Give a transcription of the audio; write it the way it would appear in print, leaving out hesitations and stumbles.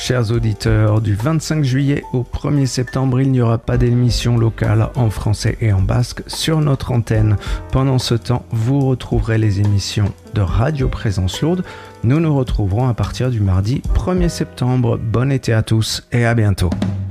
Chers auditeurs, du 25 juillet au 1er septembre, il n'y aura pas d'émission locale en français et en basque sur notre antenne. Pendant ce temps, vous retrouverez les émissions de Radio Présence Lourde. Nous nous retrouverons à partir du mardi 1er septembre. Bon été à tous et à bientôt.